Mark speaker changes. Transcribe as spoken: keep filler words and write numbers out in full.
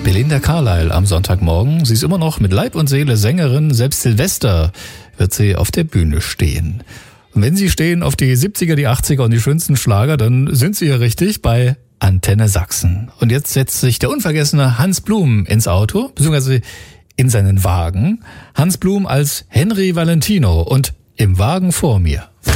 Speaker 1: Belinda Carlisle am Sonntagmorgen. Sie ist immer noch mit Leib und Seele Sängerin. Selbst Silvester wird sie auf der Bühne stehen. Und wenn Sie stehen auf die siebziger, die achtziger und die schönsten Schlager, dann sind Sie ja richtig bei Antenne Sachsen. Und jetzt setzt sich der unvergessene Hans Blum ins Auto, beziehungsweise in seinen Wagen. Hans Blum als Henry Valentino und im Wagen vor mir.